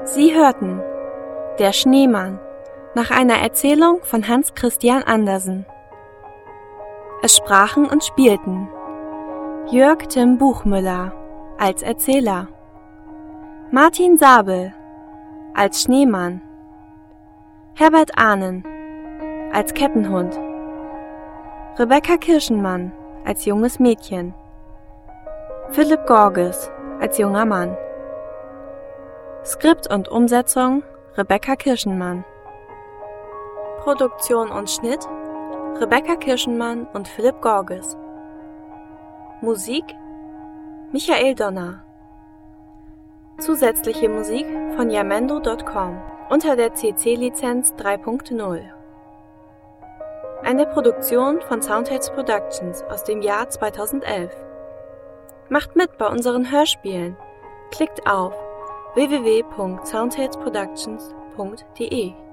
Sie hörten Der Schneemann nach einer Erzählung von Hans Christian Andersen. Es sprachen und spielten Jörg Tim Buchmüller als Erzähler, Martin Sabel als Schneemann, Herbert Ahnen als Kettenhund, Rebecca Kirschenmann als junges Mädchen, Philipp Gorges als junger Mann. Skript und Umsetzung Rebecca Kirschenmann. Produktion und Schnitt Rebecca Kirschenmann und Philipp Gorges. Musik Michael Donner. Zusätzliche Musik von Jamendo.com unter der CC-Lizenz 3.0. Eine Produktion von Soundheads Productions aus dem Jahr 2011. Macht mit bei unseren Hörspielen. Klickt auf www.soundheadsproductions.de